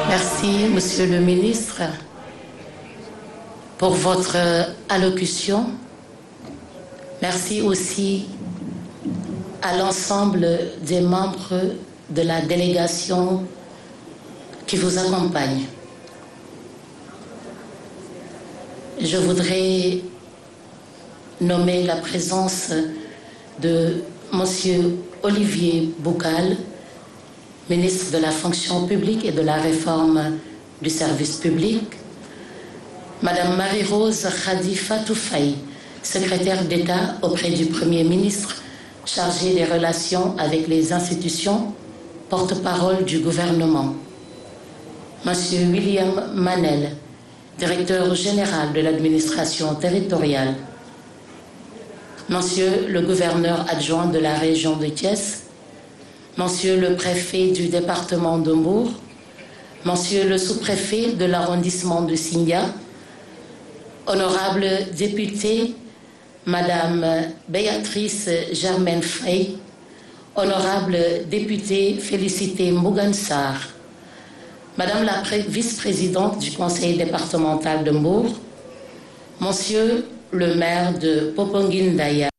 Merci, Monsieur le ministre, pour votre allocution. Merci aussi à l'ensemble des membres de la délégation qui vous accompagne. Je voudrais nommer la présence de Monsieur Olivier Boucal, ministre de la fonction publique et de la réforme du service public, Madame Marie-Rose Khadifa Toufaï, secrétaire d'État auprès du Premier ministre, chargée des relations avec les institutions, porte-parole du gouvernement, Monsieur William Manel, directeur général de l'administration territoriale, Monsieur le gouverneur adjoint de la région de Thiès, Monsieur le préfet du département de Mbour, Monsieur le sous-préfet de l'arrondissement de Sindia, honorable député, Madame Béatrice Germaine Frey, honorable députée Félicité Mougansar, Madame la vice-présidente du conseil départemental de Mbour, Monsieur le maire de Popenguine-Daya,